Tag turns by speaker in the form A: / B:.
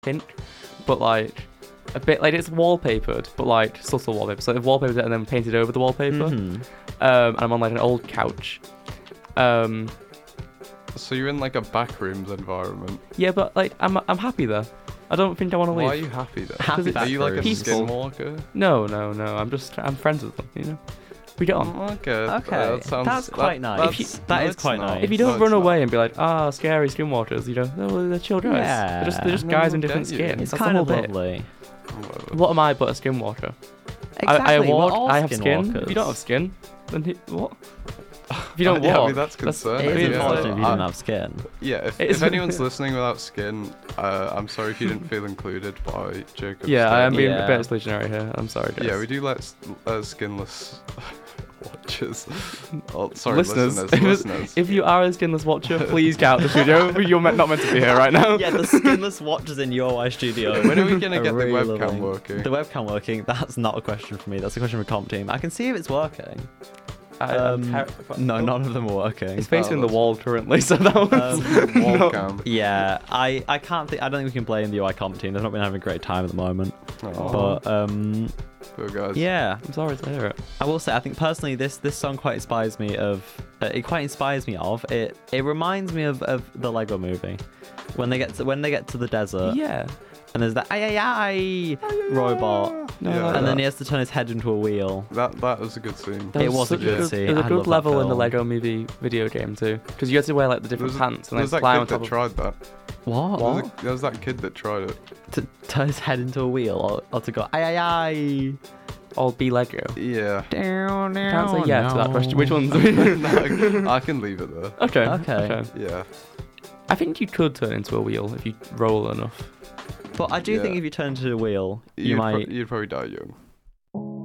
A: pink, but like a bit like it's wallpapered, but like subtle wallpaper. So they've wallpapered it and then painted over the wallpaper. And I'm on like an old couch.
B: So you're in like a backrooms environment.
A: Yeah, but like I'm happy there. I don't think I want to leave.
B: Why are you happy there?
A: Happy
B: Are you like a
A: peaceful.
B: skinwalker?
A: No. I'm friends with them. You know, we get on.
B: Okay.
C: Okay, that's quite nice. That is quite nice.
A: If you don't run away and be like, scary skinwalkers, you know, they're chill guys.
C: Yeah.
A: They're just guys in different skins.
C: It's
A: That's the
C: kind
A: whole
C: of
A: bit.
C: lovely.
A: What am I but a skinwalker?
C: Exactly.
A: I have skin. If you don't have skin, then what? If you don't walk,
B: yeah, I mean, that's concerning.
C: It is
A: Yeah.
C: unfortunate if you don't have skin.
B: Yeah, if anyone's listening without skin, I'm sorry if you didn't feel included by Jacob.
A: Yeah, I am being
C: Yeah.
A: a bit exclusionary here. I'm sorry, guys.
B: Yeah, we do let skinless watchers. Oh, sorry,
A: listeners.
B: listeners.
A: If you are a skinless watcher, please get out the studio. You're not meant to be here right now.
C: Yeah, the skinless watchers in your Y studio.
B: When are we gonna get the
C: really
B: webcam
C: loving.
B: working?
C: The webcam working? That's not a question for me. That's a question for comp team. I can see if it's working.
A: I'm
C: No, none of them are working.
A: It's facing the wall currently, so that was.
B: Wall cam.
C: Yeah, I can't think. I don't think we can blame the UI comp team. They've not been having a great time at the moment.
B: Oh,
C: But
B: poor guys.
C: yeah,
A: I'm sorry to hear it.
C: I will say I think personally this song quite inspires me of. It quite inspires me of it. It reminds me of the Lego Movie when they get to the desert.
A: Yeah.
C: And there's that ay robot.
A: No,
B: Yeah.
A: like
C: And then
A: that.
C: he has to turn his head into a wheel.
B: That was a good scene.
A: There
C: It was a
A: such
C: good scene.
A: There's a
C: I
A: good
C: love that
A: level in the
C: film.
A: Lego Movie video game too, because you had to wear like the different pants and
B: There's
A: then
B: that
A: fly on
B: kid
A: top
B: that
A: of.
B: tried that.
C: What?
B: There was that kid that tried it.
C: To turn his head into a wheel or to go ay.
A: All be Lego.
B: Yeah.
C: Down,
A: I can't say yes to that question. Which ones?
B: No, I can leave it there.
A: Okay.
B: Yeah.
A: I think you could turn into a wheel if you roll enough.
C: But I do think if you turn into a wheel, you
B: You'd
C: might.
B: you'd probably die young.